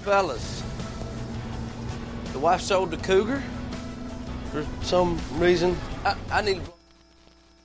fellas. The wife sold the cougar for some reason. I need to...